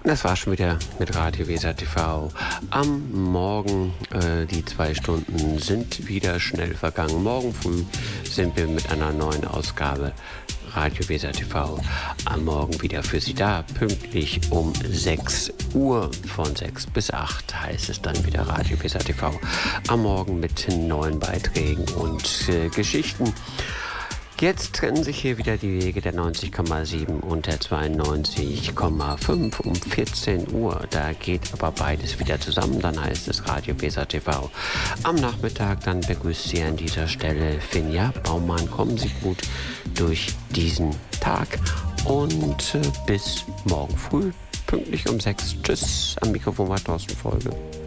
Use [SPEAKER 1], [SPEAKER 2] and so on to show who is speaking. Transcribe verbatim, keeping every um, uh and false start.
[SPEAKER 1] Das war schon wieder mit Radio Weser T V. Am Morgen, äh, die zwei Stunden sind wieder schnell vergangen. Morgen früh sind wir mit einer neuen Ausgabe Radio Weser T V am Morgen wieder für Sie da. Pünktlich um sechs Uhr, von sechs bis acht heißt es dann wieder Radio Weser T V. Am Morgen mit neuen Beiträgen und äh, Geschichten. Jetzt trennen sich hier wieder die Wege der neunzig Komma sieben und der zweiundneunzig Komma fünf um vierzehn Uhr. Da geht aber beides wieder zusammen, dann heißt es Radio Weser T V. Am Nachmittag dann begrüßt Sie an dieser Stelle Finja Baumann. Kommen Sie gut durch diesen Tag und äh, bis morgen früh, pünktlich um sechs. Tschüss, am Mikrofon war Thorsten Folge.